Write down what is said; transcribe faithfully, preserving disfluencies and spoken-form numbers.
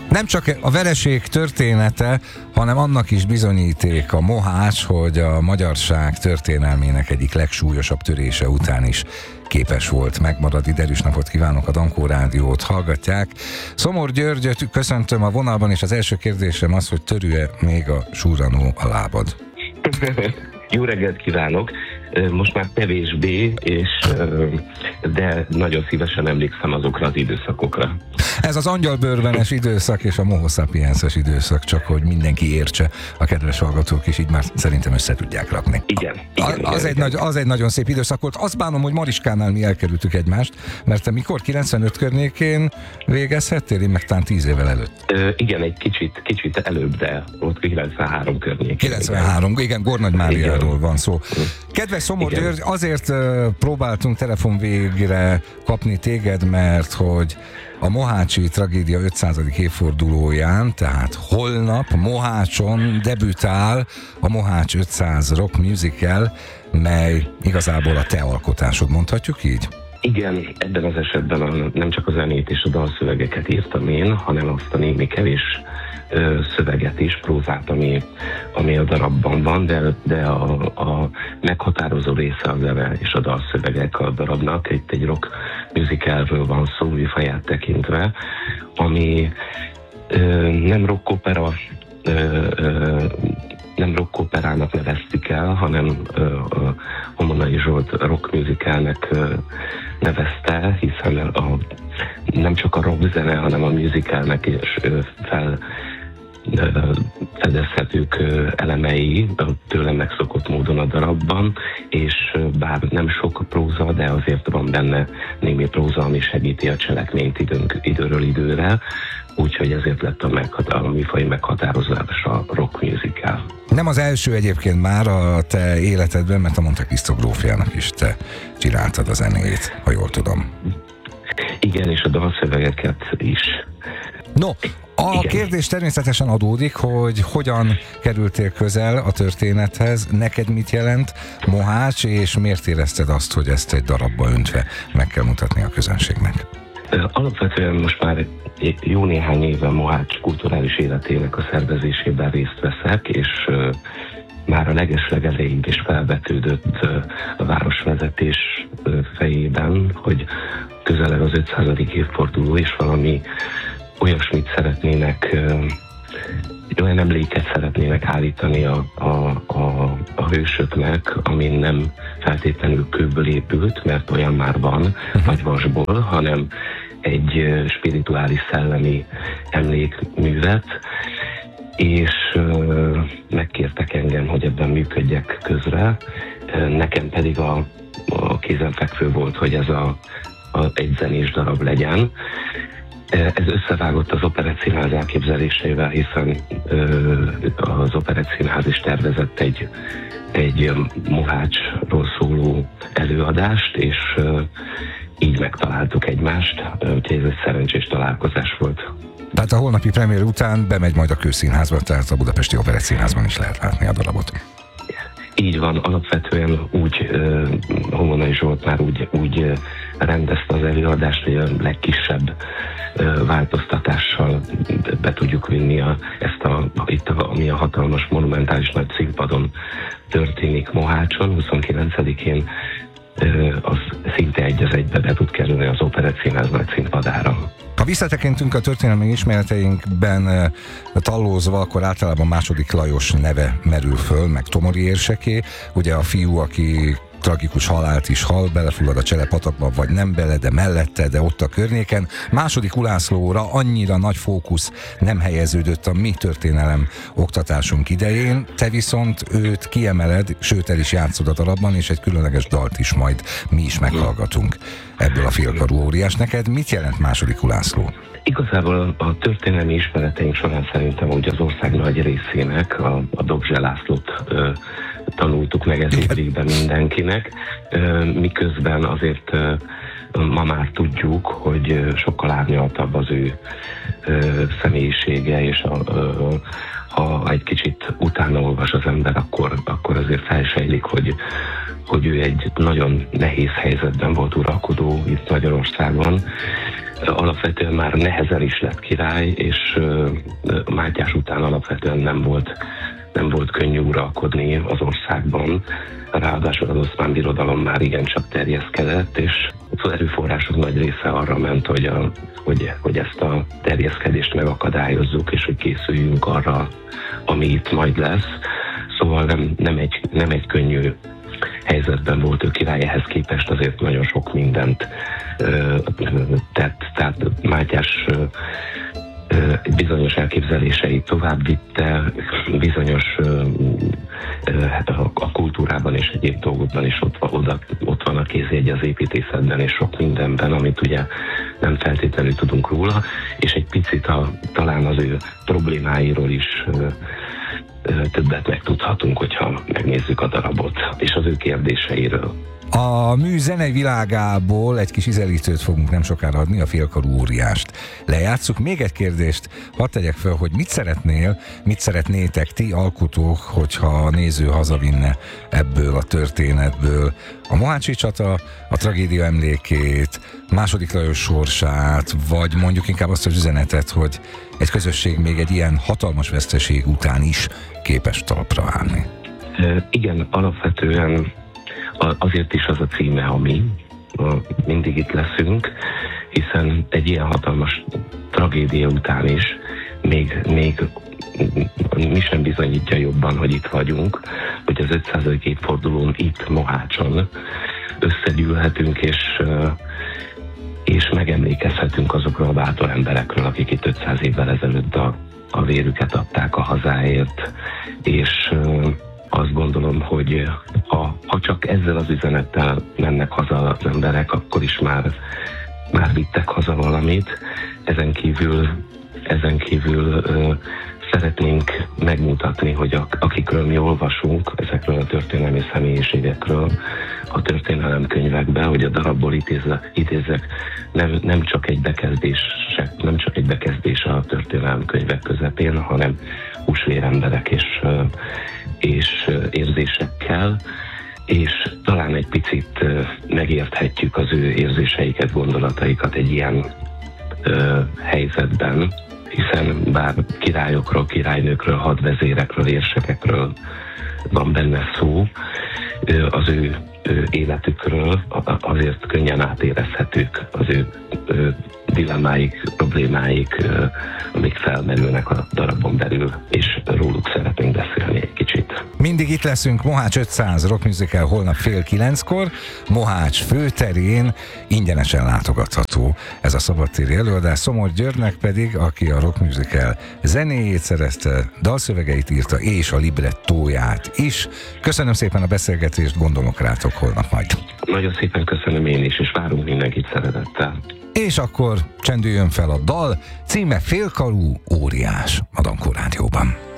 Nem csak a vereség története, hanem annak is bizonyíték a Mohács, hogy a magyarság történelmének egyik legsúlyosabb törése után is képes volt megmaradni. Derűs napot kívánok, a Dankó Rádiót hallgatják. Szomor Györgyöt köszöntöm a vonalban, és az első kérdésem az, hogy törő-e még a surranó a lábad? Jó reggelt kívánok! Most már kevésbé, és, de nagyon szívesen emlékszem azokra az időszakokra. Ez az angyalbőrbenes időszak és a Moho sapienses időszak, csak hogy mindenki értse, a kedves hallgatók is így már szerintem össze tudják rakni. Igen. igen, a, igen az, igen. Egy nagy, az egy nagyon szép időszak volt. Azt bánom, hogy Mariskánál mi elkerültük egymást, mert te mikor kilencvenöt környékén végezhettél, én meg talán tíz évvel előtt. Ö, igen, egy kicsit, kicsit előbb, de ott kilencvenhárom környékén. kilencvenhárom, igen, igen Gornagy Máriáról van szó. Kedves Szomor György, azért uh, próbáltunk telefon végre kapni téged, mert hogy a mohácsi tragédia ötszázadik évfordulóján, tehát holnap Mohácson debütál a Mohács ötszáz Rock Musical, mely igazából a te alkotásod, mondhatjuk így? Igen, ebben az esetben a, nem csak a zenét és a dalszövegeket írtam én, hanem azt a némi kevés ö, szöveget is, prózát, ami, ami a darabban van, de, de a, a meghatározó része a zene és a dalszövegek a darabnak. Itt egy rock musicalről van szó, műfaját tekintve, ami ö, nem rockopera, ö, ö, nem rockoperának neveztük el, hanem ö, a Homonai Zsolt rock musicalnek ö, nevezte, hiszen a, nem csak a rock zene, hanem a musicalnek is ö, fel ö, fedezhetők ö, elemei tőlem megszokott módon a darabban, és ö, bár nem sok próza, de azért van benne némi próza, ami segíti a cselekményt időnk, időről időre, úgyhogy ezért lett a, meghat- a műfaj meghatározás a rock musical. Nem az első egyébként már a te életedben, mert a Monte Cristo grófjának is te csináltad a zenét, ha jól tudom. Igen, és a dalszövegeket is. No, a Igen. kérdés természetesen adódik, hogy hogyan kerültél közel a történethez, neked mit jelent Mohács, és miért érezted azt, hogy ezt egy darabba öntve meg kell mutatni a közönségnek? Alapvetően most már jó néhány éve Mohács kulturális életének a szervezésében részt veszek, és uh, már a legeslegelején is felvetődött uh, a városvezetés uh, fejében, hogy közeleg az ötszázadik évforduló, és valami olyasmit szeretnének, uh, olyan emléket szeretnének állítani a, a, a, a hősöknek, ami nem feltétlenül kőből épült, mert olyan már van, vagy vasból, hanem egy spirituális szellemi emlékművet, és uh, megkértek engem, hogy ebben működjek közre. Uh, nekem pedig a, a kézenfekvő volt, hogy ez a, a, egy zenés darab legyen. Ez összevágott az Operett Színház elképzeléseivel, hiszen uh, az Operett Színház is tervezett egy, egy Mohácsról szóló előadást, és uh, így megtaláltuk egymást, úgyhogy ez egy szerencsés találkozás volt. Tehát a holnapi premier után bemegy majd a Kőszínházba, tehát a Budapesti Operett Színházban is lehet látni a darabot. Így van, alapvetően úgy uh, Homonai Zsolt már úgy, úgy uh, rendezte az előadást, hogy a legkisebb uh, változtatással be tudjuk vinni a, ezt a, itt a, ami a hatalmas, monumentális nagy színpadon történik Mohácson, huszonkilencedikén, uh, az szinte egy az egybe be tud kerülni az Operett Színház nagy színpadára. Ha visszatekintünk a történelmi ismereteinkben tallózva, akkor általában második Lajos neve merül föl, meg Tomori érseké, ugye a fiú, aki tragikus halált is hal, belefullad a Cselepatakba, vagy nem bele, de mellette, de ott a környéken. Második Ulászlóra annyira nagy fókusz nem helyeződött a mi történelem oktatásunk idején, te viszont őt kiemeled, sőt el is játszod a darabban, és egy különleges dalt is majd mi is meghallgatunk ebből a félkarú óriás. Neked mit jelent második Ulászló? Igazából a történelmi ismereteink során szerintem, hogy az ország nagy részének a, a Dobzse Lászlót ö, tanultuk meg, ez ugrik mindenkinek, ö, miközben azért ö, ma már tudjuk, hogy sokkal árnyaltabb az ő ö, személyisége, és a, ö, ha egy kicsit utána olvas az ember, akkor, akkor azért felsejlik, hogy, hogy ő egy nagyon nehéz helyzetben volt uralkodó itt Magyarországon. alapvetően már nehezen is lett király, és Mátyás után alapvetően nem volt, nem volt könnyű uralkodni az országban. Ráadásul az Oszmán Birodalom már igencsak terjeszkedett, és az erőforrások nagy része arra ment, hogy, a, hogy, hogy ezt a terjeszkedést megakadályozzuk, és hogy készüljünk arra, ami itt majd lesz. Szóval nem, nem, egy, nem egy könnyű helyzetben volt ő király, ehhez képest azért nagyon sok mindent ö, tett. Tehát Mátyás ö, ö, bizonyos elképzeléseit tovább vitte, bizonyos ö, ö, a kultúrában és egyéb dolgokban is ott van, oda, ott van a kézjegy az építészetben és sok mindenben, amit ugye nem feltétlenül tudunk róla, és egy picit a, talán az ő problémáiról is ö, többet megtudhatunk, hogyha megnézzük a darabot, és az ő kérdéseiről. A mű zenei világából egy kis ízelítőt fogunk nem sokára adni, a Félkarú óriást. Lejátsszuk. Még egy kérdést hadd tegyek fel, hogy mit szeretnél, mit szeretnétek ti alkotók, hogyha a néző hazavinne ebből a történetből a Mohácsi csata, a tragédia emlékét, második Lajos sorsát, vagy mondjuk inkább azt az üzenetet, hogy egy közösség még egy ilyen hatalmas veszteség után is képes talpra állni. E, igen, alapvetően azért is az a címe, ami mindig itt leszünk, hiszen egy ilyen hatalmas tragédia után is még, még mi sem bizonyítja jobban, hogy itt vagyunk, hogy az ötszázadik évfordulón itt Mohácson összegyűlhetünk, és, és megemlékezhetünk azokról a bátor emberekről, akik itt ötszáz évvel ezelőtt a, a vérüket adták a hazáért, és azt gondolom, hogy ha, ha csak ezzel az üzenettel mennek haza az emberek, akkor is már, már vittek haza valamit. Ezen kívül, ezen kívül ö, szeretnénk megmutatni, hogy a, akikről mi olvasunk, ezekről a történelmi személyiségekről a történelemkönyvekben, hogy a darabból idézek, idézek nem, nem csak egy bekezdés, nem csak egy bekezdés a történelemkönyvek közepén, hanem húsvér emberek és és érzésekkel, és talán egy picit megérthetjük az ő érzéseiket, gondolataikat egy ilyen ö, helyzetben, hiszen bár királyokról, királynőkről, hadvezérekről, érsekekről van benne szó, az ő, ő életükről azért könnyen átérezhetők az ő, ő dilemmáik, problémáik, amik felmerülnek a darabon belül, és róluk szeretnénk beszélni egy kicsit. Mindig itt leszünk, Mohács ötszáz Rock Musical holnap fél kilenckor, Mohács főterén ingyenesen látogatható ez a szabadtéri előadás. Szomor Györgynek pedig, aki a Rock Musical zenéjét szerezte, dalszövegeit írta, és a librettóját is. Köszönöm szépen a beszélgetést, gondolok rátok holnap majd. Nagyon szépen köszönöm én is, és várunk mindenkit szeretettel. És akkor csendüljön fel a dal, címe Félkarú óriás a Dankó Rádióban.